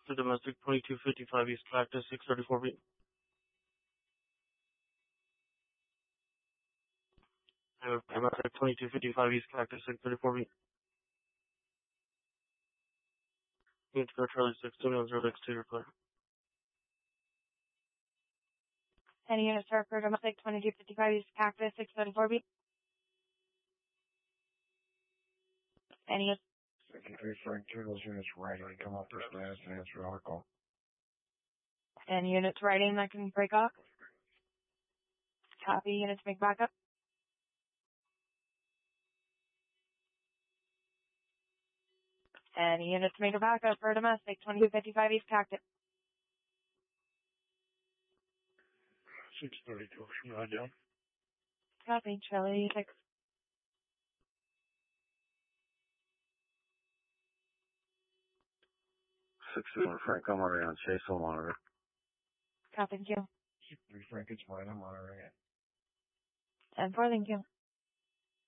for domestic 2255 East Cactus 634B. Domestic 2255 East Cactus 634B. Unit to go Charlie 62106 to clear. Any units for domestic 2255 East Cactus 634B? Any Secondary Frank, two of those units writing, come up this last and answer our call. Any units writing that can break off? Copy, units make backup. Any units make a backup for domestic 2255 East Cactus. 632, should ride down. Copy, Charlie 6. Frank, I'm already on Chase, I'll monitor. Copy, thank you. 63 Frank, it's mine, I'm monitoring it. 10-4, thank you.